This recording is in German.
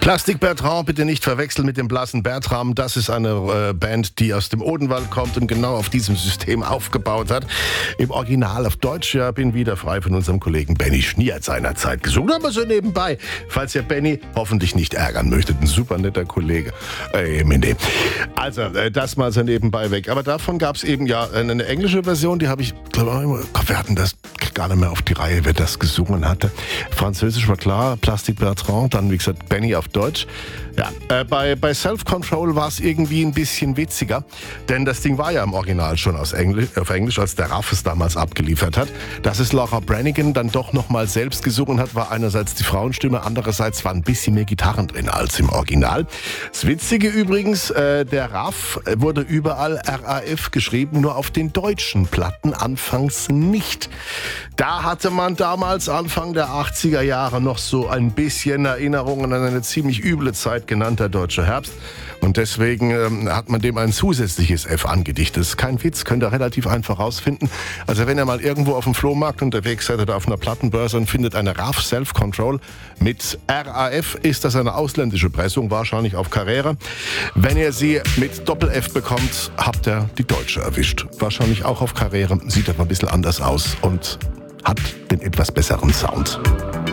Plastik Bertrand, bitte nicht verwechseln mit dem blassen Bertram. Das ist eine Band, die aus dem Odenwald kommt und genau auf diesem System aufgebaut hat. Im Original auf Deutsch, ja, bin wieder frei von unserem Kollegen Benny Schnier seinerzeit gesungen. Aber so nebenbei, falls ihr Benny hoffentlich nicht ärgern möchtet. Ein super netter Kollege. Minde. Also, das mal so nebenbei weg. Aber davon gab es eben ja eine englische Version, die habe ich, glaube ich, wir hatten das gar nicht mehr auf die Reihe, wer das gesungen hatte. Französisch war klar, Plastik Bertrand, dann wie gesagt Benny auf Deutsch. Ja, bei Self-Control war es irgendwie ein bisschen witziger, denn das Ding war ja im Original schon auf Englisch, als der Raff es damals abgeliefert hat. Dass es Laura Branigan dann doch nochmal selbst gesungen hat, war einerseits die Frauenstimme, andererseits waren ein bisschen mehr Gitarren drin als im Original. Das Witzige übrigens, der Raff wurde überall RAF geschrieben, nur auf den deutschen Platten anfangs nicht. Da hatte man damals Anfang der 80er Jahre noch so ein bisschen Erinnerungen an eine ziemlich üble Zeit genannt, der Deutsche Herbst. Und deswegen hat man dem ein zusätzliches F angedichtet. Das ist kein Witz, könnt ihr relativ einfach rausfinden. Also wenn ihr mal irgendwo auf dem Flohmarkt unterwegs seid oder auf einer Plattenbörse und findet eine RAF Self-Control mit RAF, ist das eine ausländische Pressung, wahrscheinlich auf Carrera. Wenn ihr sie mit Doppel-F bekommt, habt ihr die deutsche erwischt. Wahrscheinlich auch auf Carrera, sieht aber ein bisschen anders aus und hat den etwas besseren Sound.